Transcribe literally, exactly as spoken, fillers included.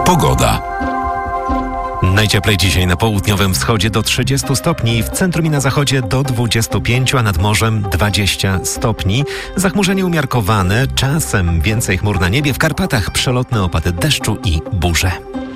Pogoda. Najcieplej dzisiaj na południowym wschodzie do trzydziestu stopni, w centrum i na zachodzie do dwudziestu pięciu, a nad morzem dwadzieścia stopni. Zachmurzenie umiarkowane, czasem więcej chmur na niebie, w Karpatach przelotne opady deszczu i burze.